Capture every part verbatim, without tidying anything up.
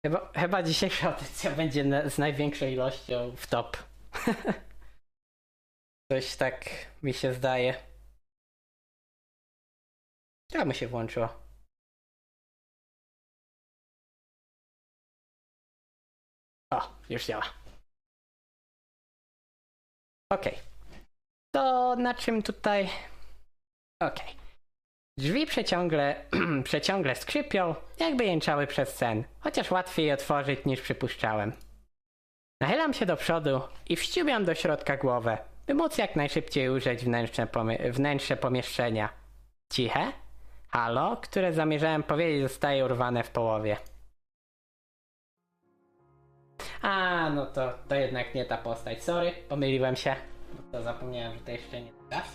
Chyba, chyba dzisiejsza audycja będzie na, z największą ilością w top. Coś tak mi się zdaje. To mu się włączyło. O, już działa. Okej. Okay. To na czym tutaj... Okej. Okay. Drzwi przeciągle, przeciągle skrzypią, jakby jęczały przez sen, chociaż łatwiej je otworzyć niż przypuszczałem. Nachylam się do przodu i wściubiam do środka głowę, by móc jak najszybciej ujrzeć wnętrze, pomie- wnętrze pomieszczenia. Ciche? Halo, które zamierzałem powiedzieć, zostaje urwane w połowie. A, no to, to jednak nie ta postać. Sorry, pomyliłem się. Bo to zapomniałem, że to jeszcze nie teraz.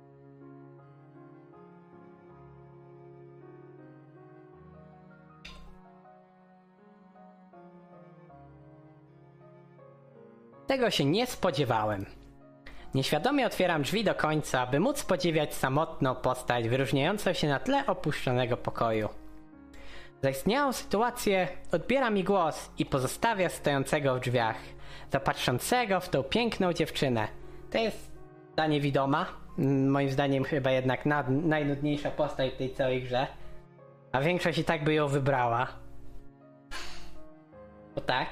Tego się nie spodziewałem. Nieświadomie otwieram drzwi do końca, by móc podziwiać samotną postać wyróżniającą się na tle opuszczonego pokoju. Zaistniałą sytuację odbiera mi głos i pozostawia stojącego w drzwiach, zapatrzącego w tą piękną dziewczynę. To jest ta niewidoma, moim zdaniem chyba jednak nad, najnudniejsza postać w tej całej grze, a większość i tak by ją wybrała. Bo tak.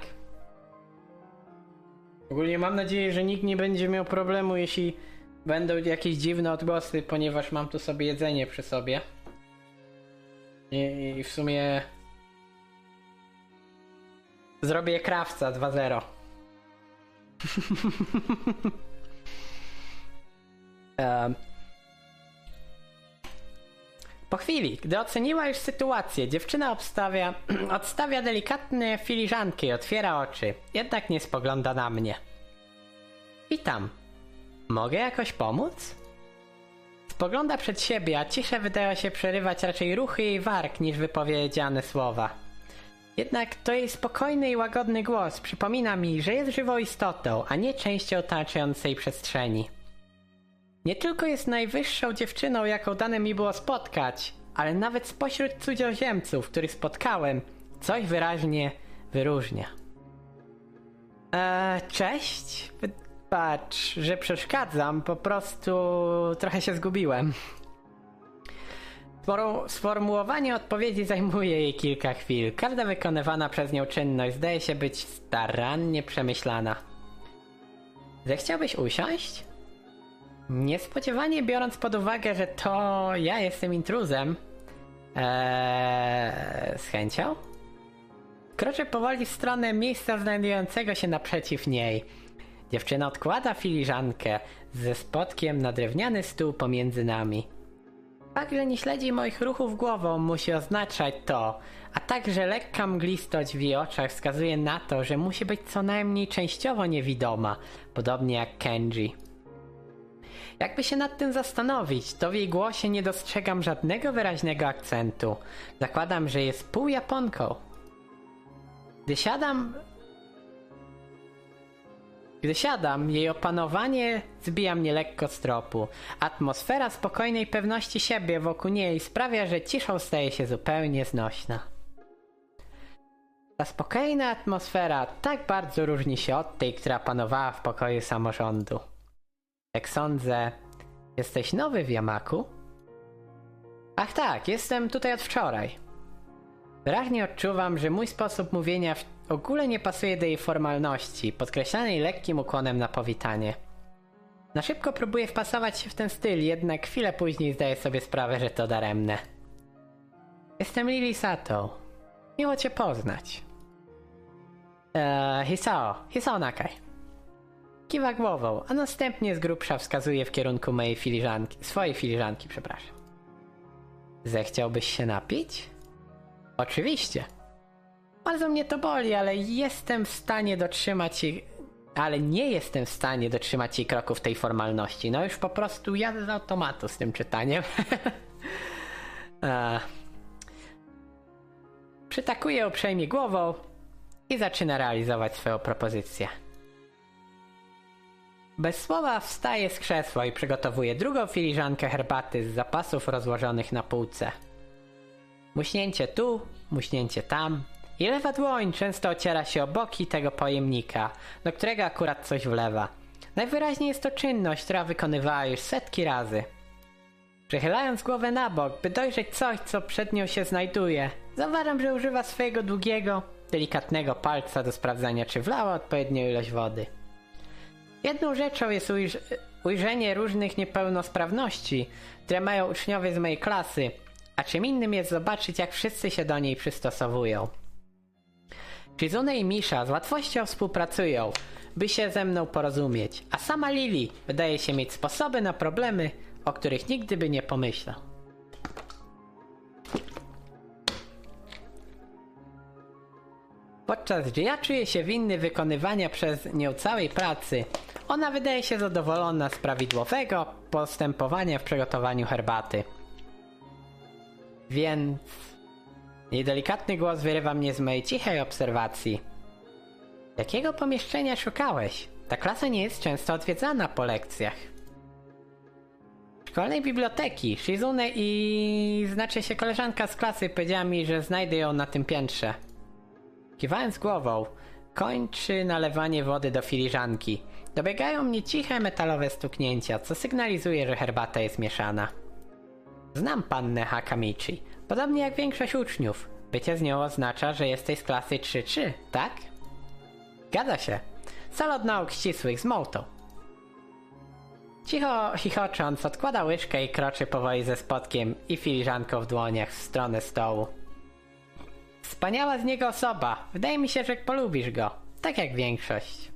Ogólnie mam nadzieję, że nikt nie będzie miał problemu, jeśli będą jakieś dziwne odgłosy, ponieważ mam tu sobie jedzenie przy sobie. I, i w sumie zrobię Krawca dwa zero. um. Po chwili, gdy oceniła już sytuację, dziewczyna obstawia, odstawia delikatne filiżanki i otwiera oczy, jednak nie spogląda na mnie. Witam. Mogę jakoś pomóc? Spogląda przed siebie, a ciszę wydaje się przerywać raczej ruchy jej warg niż wypowiedziane słowa. Jednak to jej spokojny i łagodny głos przypomina mi, że jest żywą istotą, a nie częścią otaczającej przestrzeni. Nie tylko jest najwyższą dziewczyną, jaką dane mi było spotkać, ale nawet spośród cudzoziemców, których spotkałem, coś wyraźnie wyróżnia. Eee, cześć? Wybacz, że przeszkadzam, po prostu trochę się zgubiłem. Sformułowanie odpowiedzi zajmuje jej kilka chwil. Każda wykonywana przez nią czynność zdaje się być starannie przemyślana. Zechciałbyś usiąść? Niespodziewanie biorąc pod uwagę, że to ja jestem intruzem, eee, z chęcią? Kroczę powoli w stronę miejsca znajdującego się naprzeciw niej. Dziewczyna odkłada filiżankę ze spodkiem na drewniany stół pomiędzy nami. Fakt, że nie śledzi moich ruchów głową, musi oznaczać to, a także lekka mglistość w jej oczach wskazuje na to, że musi być co najmniej częściowo niewidoma, podobnie jak Kenji. Jakby się nad tym zastanowić, to w jej głosie nie dostrzegam żadnego wyraźnego akcentu. Zakładam, że jest pół Japonką. Gdy siadam... Gdy siadam, jej opanowanie zbija mnie lekko z tropu. Atmosfera spokojnej pewności siebie wokół niej sprawia, że ciszą staje się zupełnie znośna. Ta spokojna atmosfera tak bardzo różni się od tej, która panowała w pokoju samorządu. Jak sądzę, jesteś nowy w Yamaku? Ach tak, jestem tutaj od wczoraj. Wyraźnie odczuwam, że mój sposób mówienia w ogóle nie pasuje do jej formalności, podkreślanej lekkim ukłonem na powitanie. Na szybko próbuję wpasować się w ten styl, jednak chwilę później zdaję sobie sprawę, że to daremne. Jestem Lily Sato. Miło cię poznać. Eee, Hisao, Hisao Nakai. Kiwa głową, a następnie z grubsza wskazuje w kierunku mojej filiżanki, swojej filiżanki, przepraszam. Zechciałbyś się napić? Oczywiście. Bardzo mnie to boli, ale jestem w stanie dotrzymać jej... Ale nie jestem w stanie dotrzymać jej kroków tej formalności. No już po prostu jadę z automatu z tym czytaniem. a... Przytakuję uprzejmie głową i zaczyna realizować swoją propozycję. Bez słowa wstaje z krzesła i przygotowuje drugą filiżankę herbaty z zapasów rozłożonych na półce. Muśnięcie tu, muśnięcie tam i lewa dłoń często ociera się o boki tego pojemnika, do którego akurat coś wlewa. Najwyraźniej jest to czynność, która wykonywała już setki razy. Przechylając głowę na bok, by dojrzeć coś, co przed nią się znajduje, zauważam, że używa swojego długiego, delikatnego palca do sprawdzania, czy wlała odpowiednią ilość wody. Jedną rzeczą jest ujrz ujrzenie różnych niepełnosprawności, które mają uczniowie z mojej klasy, a czym innym jest zobaczyć, jak wszyscy się do niej przystosowują. Shizune i Misha z łatwością współpracują, by się ze mną porozumieć, a sama Lily wydaje się mieć sposoby na problemy, o których nigdy by nie pomyślał. Podczas gdy ja czuję się winny wykonywania przez nią całej pracy, ona wydaje się zadowolona z prawidłowego postępowania w przygotowaniu herbaty. Więc... jej delikatny głos wyrywa mnie z mojej cichej obserwacji. Jakiego pomieszczenia szukałeś? Ta klasa nie jest często odwiedzana po lekcjach. Szkolnej biblioteki. Shizune i... znaczy się koleżanka z klasy powiedziała mi, że znajdę ją na tym piętrze. Kiwając głową, kończy nalewanie wody do filiżanki. Dobiegają mnie ciche metalowe stuknięcia, co sygnalizuje, że herbata jest mieszana. Znam pannę Hakamichi, podobnie jak większość uczniów. Bycie z nią oznacza, że jesteś z klasy trzy trzy, tak? Zgadza się. Sal od nauk ścisłych z Mołtą. Cicho chichocząc, odkłada łyżkę i kroczy powoli ze spotkiem i filiżanką w dłoniach w stronę stołu. Wspaniała z niego osoba. Wydaje mi się, że polubisz go. Tak jak większość.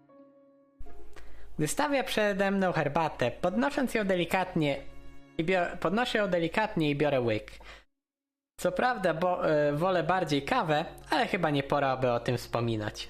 Gdy stawia przede mną herbatę, podnosząc ją delikatnie i biorę, podnoszę ją delikatnie i biorę łyk. Co prawda, bo e, wolę bardziej kawę, ale chyba nie pora, aby o tym wspominać.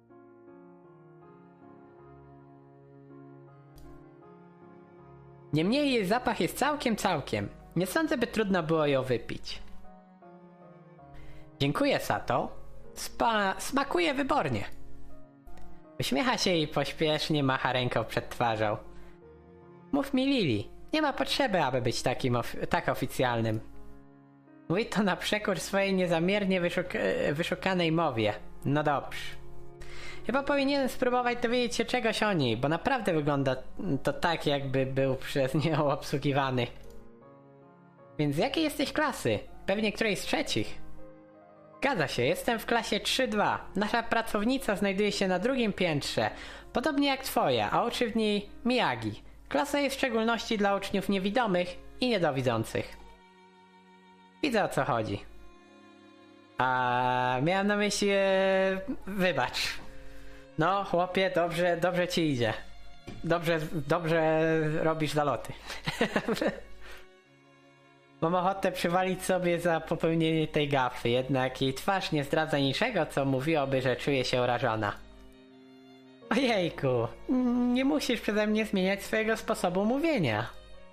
Niemniej jej zapach jest całkiem, całkiem. Nie sądzę, by trudno było ją wypić. Dziękuję, Sato. Spa smakuje wybornie. Uśmiecha się i pośpiesznie macha ręką przed twarzą. Mów mi, Lily. Nie ma potrzeby, aby być takim of tak oficjalnym. Mówi to na przekór swojej niezamiernie wyszuk wyszukanej mowie. No dobrze. Chyba powinienem spróbować dowiedzieć się czegoś o niej, bo naprawdę wygląda to tak, jakby był przez nią obsługiwany. Więc z jakiej jesteś klasy? Pewnie którejś z trzecich. Zgadza się, jestem w klasie trzy dwa. Nasza pracownica znajduje się na drugim piętrze, podobnie jak twoja, a uczy w niej Miyagi. Klasa jest w szczególności dla uczniów niewidomych i niedowidzących. Widzę, o co chodzi. A miałem na myśli... E... Wybacz. No, chłopie, dobrze, dobrze ci idzie. Dobrze, dobrze robisz zaloty. Mam ochotę przywalić sobie za popełnienie tej gafy, jednak jej twarz nie zdradza niczego, co mówiłoby, że czuje się urażona. Ojejku, nie musisz przeze mnie zmieniać swojego sposobu mówienia.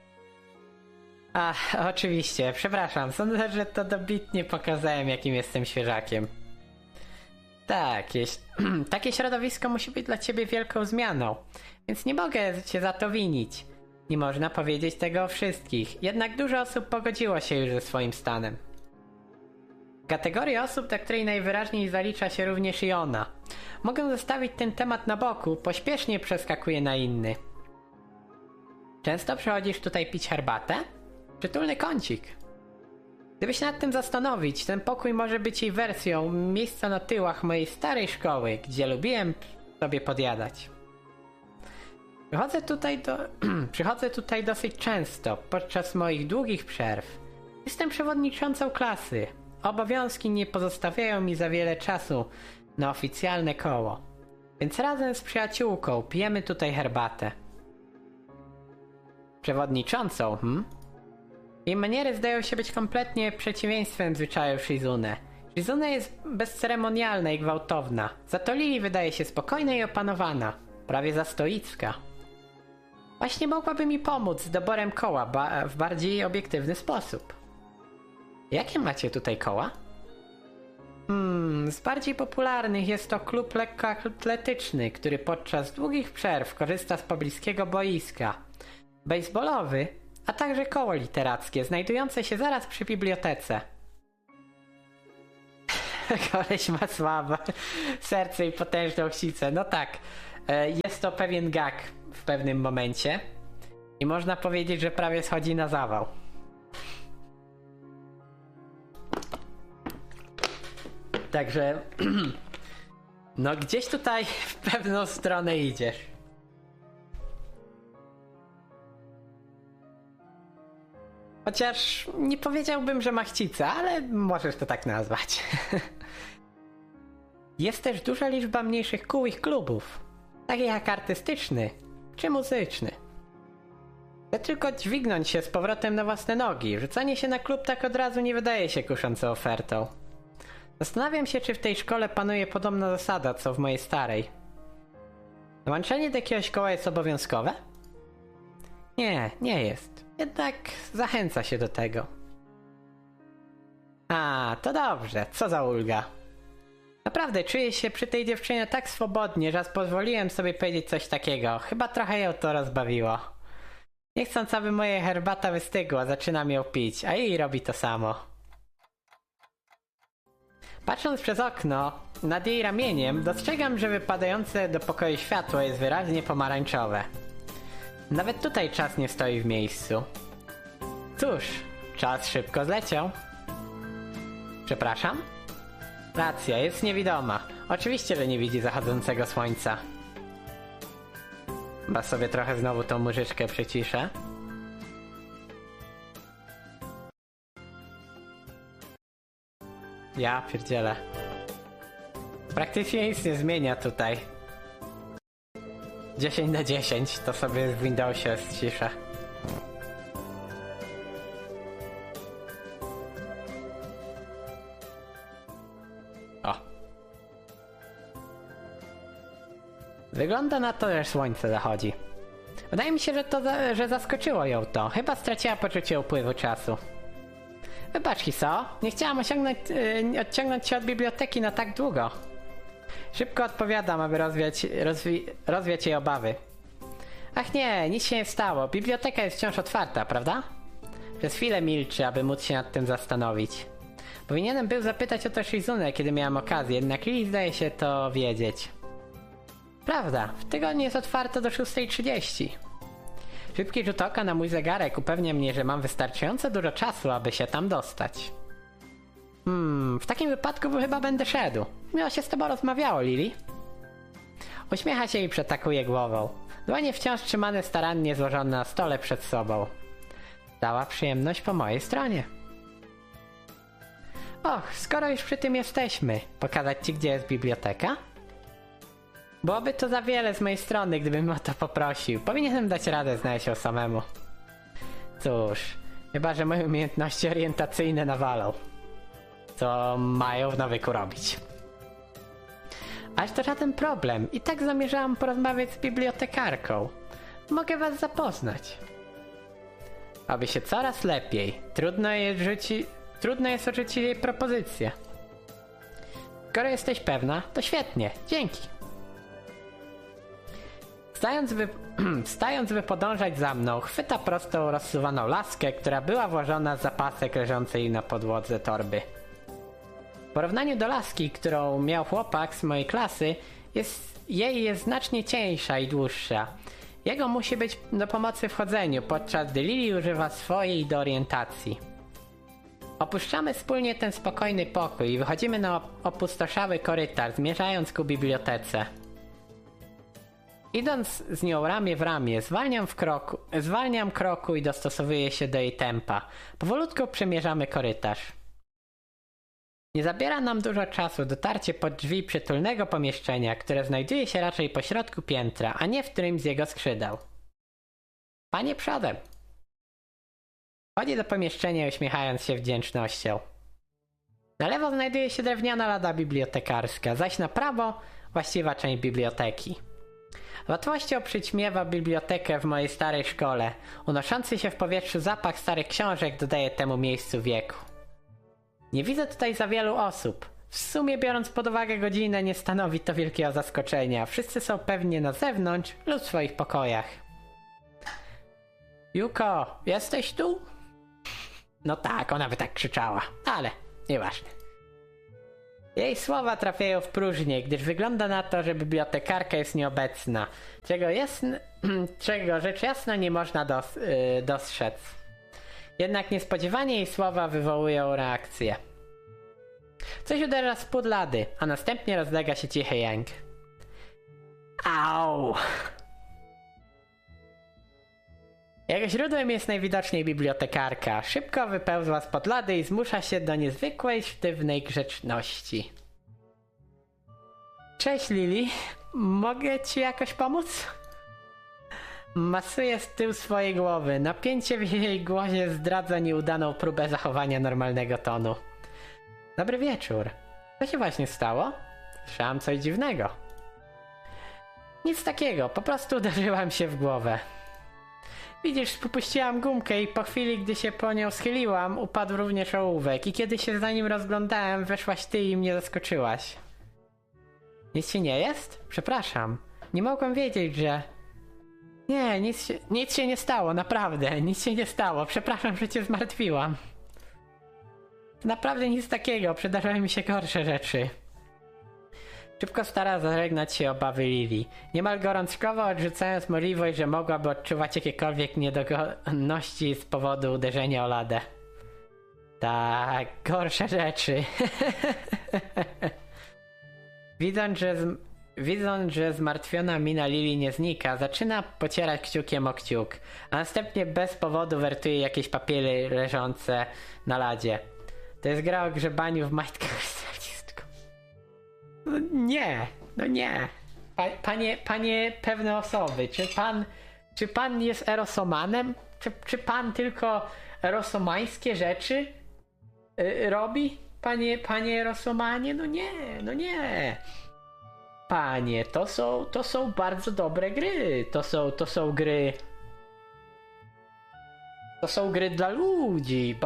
Ach, oczywiście, przepraszam, sądzę, że to dobitnie pokazałem, jakim jestem świeżakiem. Tak, jeś... takie środowisko musi być dla ciebie wielką zmianą, więc nie mogę cię za to winić. Nie można powiedzieć tego o wszystkich, jednak dużo osób pogodziło się już ze swoim stanem. Kategoria osób, do której najwyraźniej zalicza się również i ona. Mogę zostawić ten temat na boku, pośpiesznie przeskakuję na inny. Często przychodzisz tutaj pić herbatę? Przytulny kącik. Gdyby się nad tym zastanowić, ten pokój może być jej wersją miejsca na tyłach mojej starej szkoły, gdzie lubiłem sobie podjadać. Przychodzę tutaj, do... Przychodzę tutaj dosyć często, podczas moich długich przerw. Jestem przewodniczącą klasy. Obowiązki nie pozostawiają mi za wiele czasu na oficjalne koło. Więc razem z przyjaciółką pijemy tutaj herbatę. Przewodniczącą, hm? Jej maniery zdają się być kompletnie przeciwieństwem zwyczaju Shizune. Shizune jest bezceremonialna i gwałtowna, za to Lily wydaje się spokojna i opanowana, prawie za stoicka. Właśnie mogłaby mi pomóc z doborem koła ba w bardziej obiektywny sposób. Jakie macie tutaj koła? Hmm, z bardziej popularnych jest to klub lekkoatletyczny, który podczas długich przerw korzysta z pobliskiego boiska. Bejsbolowy, a także koło literackie znajdujące się zaraz przy bibliotece. Koleś ma słabe serce i potężną chcicę. No tak, e, jest to pewien gag w pewnym momencie i można powiedzieć, że prawie schodzi na zawał. Także no gdzieś tutaj w pewną stronę idziesz. Chociaż nie powiedziałbym, że ma chcicę, ale możesz to tak nazwać. Jest też duża liczba mniejszych kół i klubów, takich jak artystyczny czy muzyczny. Chcę tylko dźwignąć się z powrotem na własne nogi. Rzucanie się na klub tak od razu nie wydaje się kuszącą ofertą. Zastanawiam się, czy w tej szkole panuje podobna zasada, co w mojej starej. Dołączenie do jakiegoś koła jest obowiązkowe? Nie, nie jest. Jednak zachęca się do tego. A, to dobrze. Co za ulga. Naprawdę czuję się przy tej dziewczynie tak swobodnie, że pozwoliłem sobie powiedzieć coś takiego. Chyba trochę ją to rozbawiło. Nie chcąc, aby moja herbata wystygła, zaczynam ją pić, a jej robi to samo. Patrząc przez okno, nad jej ramieniem, dostrzegam, że wypadające do pokoju światło jest wyraźnie pomarańczowe. Nawet tutaj czas nie stoi w miejscu. Cóż, czas szybko zleciał. Przepraszam? Racja, jest niewidoma. Oczywiście, że nie widzi zachodzącego słońca. Chyba sobie trochę znowu tą muzyczkę przyciszę. Ja pierdzielę. Praktycznie nic nie zmienia tutaj. dziesięć na dziesięć to sobie w Windowsie ściszę. O. Wygląda na to, że słońce zachodzi. Wydaje mi się, że to za, że zaskoczyło ją to. Chyba straciła poczucie upływu czasu. Wybacz, Hiso, nie chciałam osiągnąć, yy, odciągnąć się od biblioteki na tak długo. Szybko odpowiadam, aby rozwiać, rozwi rozwiać jej obawy. Ach nie, nic się nie stało. Biblioteka jest wciąż otwarta, prawda? Przez chwilę milczy, aby móc się nad tym zastanowić. Powinienem był zapytać o to Shizune, kiedy miałem okazję, jednak Lili zdaje się to wiedzieć. Prawda, w tygodniu jest otwarto do szóstej trzydzieści. Szybki rzut oka na mój zegarek upewnia mnie, że mam wystarczająco dużo czasu, aby się tam dostać. Hmm, w takim wypadku chyba będę szedł. Miło się z tobą rozmawiało, Lili. Uśmiecha się i przetakuje głową. Dłonie wciąż trzymane starannie złożone na stole przed sobą. Cała przyjemność po mojej stronie. Och, skoro już przy tym jesteśmy, pokazać ci, gdzie jest biblioteka? Byłoby to za wiele z mojej strony, gdybym o to poprosił. Powinienem dać radę znaleźć ją samemu. Cóż, chyba że moje umiejętności orientacyjne nawalą. Co mają w nawyku robić. Aż to żaden problem. I tak zamierzałam porozmawiać z bibliotekarką. Mogę was zapoznać. Aby się coraz lepiej. Trudno jest rzuci... Trudno jest odrzucić jej propozycję. Skoro jesteś pewna, to świetnie. Dzięki. Stając by, stając by podążać za mną, chwyta prostą rozsuwaną laskę, która była włożona w zapasek leżącej na podłodze torby. W porównaniu do laski, którą miał chłopak z mojej klasy, jest, jej jest znacznie cieńsza i dłuższa. Jego musi być do pomocy w chodzeniu, podczas gdy Lili używa swojej do orientacji. Opuszczamy wspólnie ten spokojny pokój i wychodzimy na opustoszały korytarz, zmierzając ku bibliotece. Idąc z nią ramię w ramię, zwalniam, w kroku, zwalniam kroku i dostosowuję się do jej tempa. Powolutku przemierzamy korytarz. Nie zabiera nam dużo czasu dotarcie pod drzwi przytulnego pomieszczenia, które znajduje się raczej po środku piętra, a nie w którymś z jego skrzydeł. Panie przodem! Wchodzi do pomieszczenia, uśmiechając się wdzięcznością. Na lewo znajduje się drewniana lada bibliotekarska, zaś na prawo właściwa część biblioteki. Łatwością przyćmiewa bibliotekę w mojej starej szkole. Unoszący się w powietrzu zapach starych książek dodaje temu miejscu wieku. Nie widzę tutaj za wielu osób. W sumie biorąc pod uwagę godzinę, nie stanowi to wielkiego zaskoczenia. Wszyscy są pewnie na zewnątrz lub w swoich pokojach. Yuko, jesteś tu? No tak, ona by tak krzyczała, ale nieważne. Jej słowa trafiają w próżnię, gdyż wygląda na to, że bibliotekarka jest nieobecna, czego, jasn... czego rzecz jasna nie można dos... yy, dostrzec. Jednak niespodziewanie jej słowa wywołują reakcję. Coś uderza z spód lady, a następnie rozlega się cichy jęk. Au! Jego źródłem jest najwidoczniej bibliotekarka. Szybko wypełzła spod lady i zmusza się do niezwykłej, sztywnej grzeczności. Cześć, Lili. Mogę ci jakoś pomóc? Masuje z tyłu swojej głowy. Napięcie w jej głosie zdradza nieudaną próbę zachowania normalnego tonu. Dobry wieczór. Co się właśnie stało? Słyszałam coś dziwnego. Nic takiego, po prostu uderzyłam się w głowę. Widzisz, popuściłam gumkę i po chwili, gdy się po nią schyliłam, upadł również ołówek i kiedy się za nim rozglądałem, weszłaś ty i mnie zaskoczyłaś. Nic ci nie jest? Przepraszam. Nie mogłem wiedzieć, że... Nie, nic się, nic się nie stało, naprawdę, nic się nie stało. Przepraszam, że cię zmartwiłam. Naprawdę nic takiego, przydarzały mi się gorsze rzeczy. Szybko stara zażegnać się obawy Lili, niemal gorączkowo odrzucając możliwość, że mogłaby odczuwać jakiekolwiek niedogodności z powodu uderzenia o ladę. Tak, gorsze rzeczy. Widząc, że z... Widząc, że zmartwiona mina Lili nie znika, zaczyna pocierać kciukiem o kciuk, a następnie bez powodu wertuje jakieś papiery leżące na ladzie. To jest gra o grzebaniu w majtkach stacistka. No nie, no nie. Pa, panie, panie pewne osoby, czy pan, czy pan jest erosomanem? Czy, czy pan tylko erosomańskie rzeczy yy, robi? Panie, panie erosomanie? No nie, no nie. Panie, to są, to są bardzo dobre gry. To są, to są gry... To są gry dla ludzi.